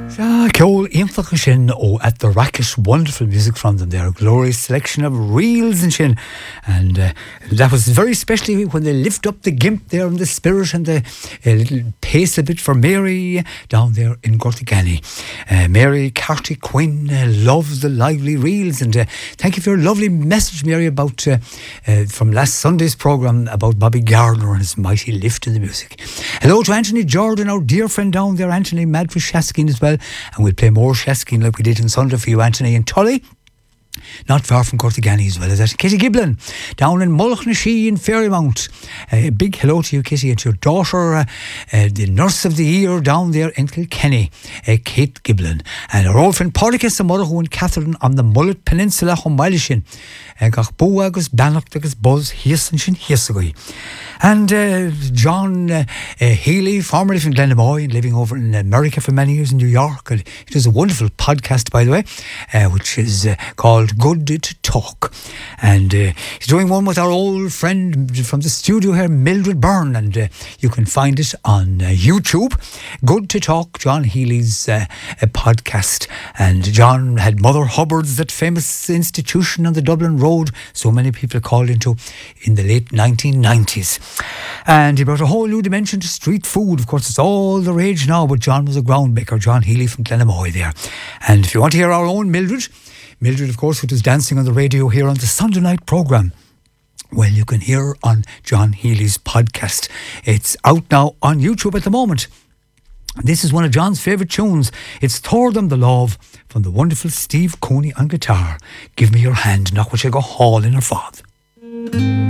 Ceol Aonfhacha sin at the Racket, wonderful music from them there, a glorious selection of reels and shin, and that was very especially when they lift up the gimp there in the spirit and the little pace a bit for Mary down there in Gortigani. Mary Carty Quinn loves the lively reels, and thank you for your lovely message, Mary, about from last Sunday's programme about Bobby Gardner and his mighty lift in the music. Hello to Anthony Jordan, our dear friend down there, Anthony, mad for Shaskin as well. And we'll play more Shaskin like we did on Sunday for you, Anthony, and Tully, not far from Cortigani as well as that. Kitty Giblin down in Mulchnashee in Fairymount. A big hello to you, Kitty, and to your daughter, the nurse of the year down there in Kilkenny, Kate Giblin. And our old friend Porticus and Mother and Catherine on the Mullet Peninsula on Mailishin. Gach Bua agus Bannock agus Buzz Hiasin Hiasagui. And John Healy, formerly from Glenamoy, living over in America for many years in New York. And he does a wonderful podcast, by the way, which is called Good to Talk. And he's doing one with our old friend from the studio here, Mildred Byrne. And you can find it on YouTube. Good to Talk, John Healy's podcast. And John had Mother Hubbard's, that famous institution on the Dublin Road, so many people called into in the late 1990s. And he brought a whole new dimension to street food. Of course, it's all the rage now, but John was a groundbreaker, John Healy from Glenamoy there. And if you want to hear our own Mildred, of course, who was dancing on the radio here on the Sunday night programme, well, you can hear on John Healy's podcast. It's out now on YouTube at the moment. This is one of John's favourite tunes. It's Toward Them the Love from the wonderful Steve Coney on guitar. Give me your hand, knock what you go haul in her father.